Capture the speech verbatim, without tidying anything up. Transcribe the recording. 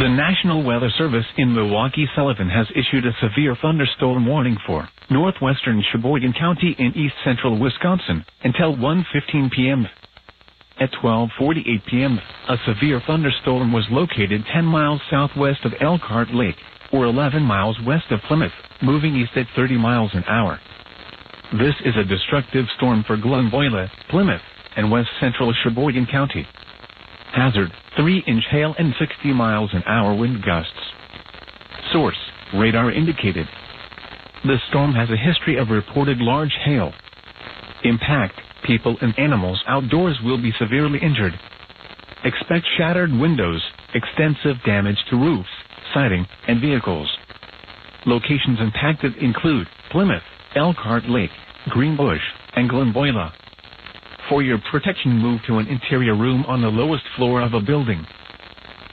The National Weather Service in Milwaukee-Sullivan has issued a severe thunderstorm warning for northwestern Sheboygan County in east-central Wisconsin until one fifteen p m At twelve forty-eight p m, a severe thunderstorm was located ten miles southwest of Elkhart Lake, or eleven miles west of Plymouth, moving east at thirty miles an hour. This is a destructive storm for Glenvoila, Plymouth, and west-central Sheboygan County. Hazard, three inch hail and sixty miles an hour wind gusts. Source, radar indicated. The storm has a history of reported large hail. Impact, people and animals outdoors will be severely injured. Expect shattered windows, extensive damage to roofs, siding, and vehicles. Locations impacted include Plymouth, Elkhart Lake, Greenbush, and Glenvoila. For your protection, move to an interior room on the lowest floor of a building.